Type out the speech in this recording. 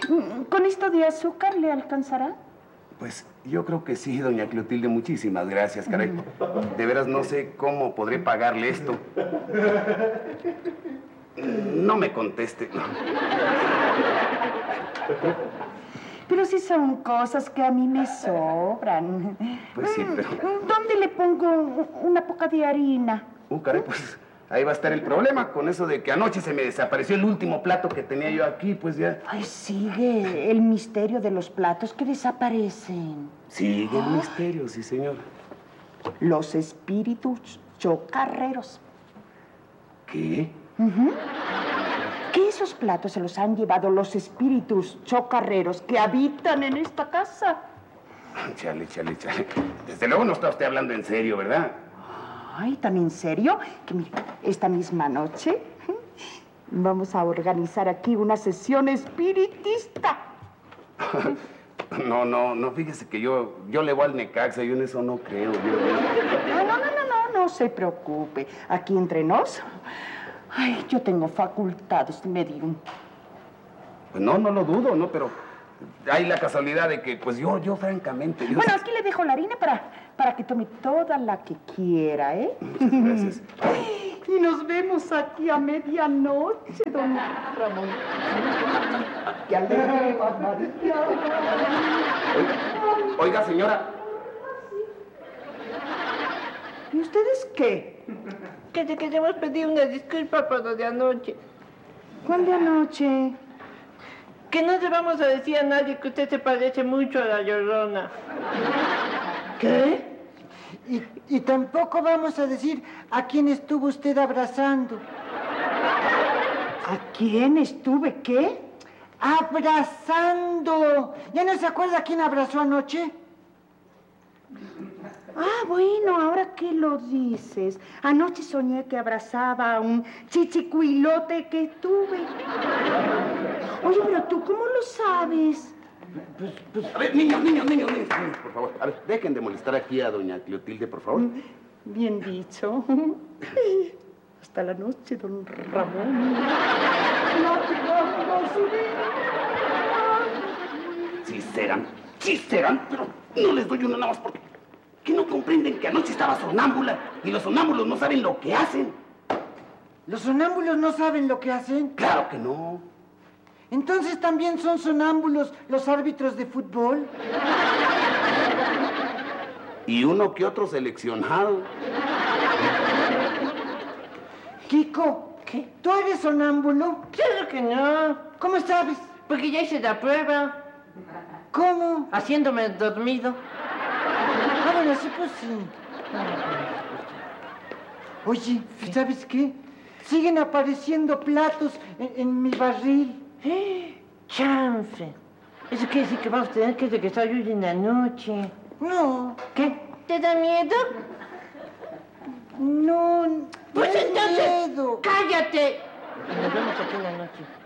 ¿Con esto de azúcar le alcanzará? Pues yo creo que sí, doña Clotilde. Muchísimas gracias, caray. De veras no sé cómo podré pagarle esto. No me conteste. Pero sí son cosas que a mí me sobran. Pues sí, pero... ¿Dónde le pongo una poca de harina? Caray, pues ahí va a estar el problema con eso de que anoche se me desapareció el último plato que tenía yo aquí, pues ya... Ay, sigue el misterio de los platos que desaparecen. Sigue el misterio, sí, señor. Los espíritus chocarreros. ¿Qué? Que esos platos se los han llevado los espíritus chocarreros que habitan en esta casa. Chale. Desde luego no está usted hablando en serio, ¿verdad? Ay, ¿tan en serio? Que mire, esta misma noche vamos a organizar aquí una sesión espiritista. No, fíjese que yo le voy al Necaxa, yo en eso no creo. No se preocupe. Aquí entre nos, ay, yo tengo facultades medium. Pues no lo dudo, ¿no? Pero hay la casualidad de que, pues yo francamente... Bueno, aquí le dejo la harina para que tome toda la que quiera, ¿eh? Muchas gracias. Y nos vemos aquí a medianoche, don Ramón. ¡Qué alegre, María! Oiga, señora. ¿Y ustedes qué? Que te queremos pedir una disculpa por lo de anoche. ¿Cuál de anoche? Que no le vamos a decir a nadie que usted se parece mucho a la Llorona. ¿Qué? Y tampoco vamos a decir a quién estuvo usted abrazando. ¿A quién estuve qué? ¡Abrazando! ¿Ya no se acuerda a quién abrazó anoche? Ah, bueno, ahora que lo dices. Anoche soñé que abrazaba a un chichicuilote que tuve. Oye, pero tú, ¿cómo lo sabes? A ver, niños, por favor. A ver, dejen de molestar aquí a doña Clotilde, por favor. Bien dicho. Hasta la noche, don Ramón. Sí serán, pero no les doy una nada más porque... ¿Que no comprenden que anoche estaba sonámbula y los sonámbulos no saben lo que hacen? ¿Los sonámbulos no saben lo que hacen? Claro que no. Entonces también son sonámbulos los árbitros de fútbol. Y uno que otro seleccionado. Kiko, ¿qué? ¿Tú eres sonámbulo? Claro que no. ¿Cómo sabes? Porque ya hice la prueba. ¿Cómo? Haciéndome dormido. Ah, bueno, sí, pues sí. Oye, ¿sabes qué? Siguen apareciendo platos en mi barril. Chanfe. Eso quiere decir que vamos a tener que regresar hoy en la noche. No. ¿Qué? ¿Te da miedo? No. Pues no es entonces, miedo. ¡cállate! Nos vemos aquí en la noche.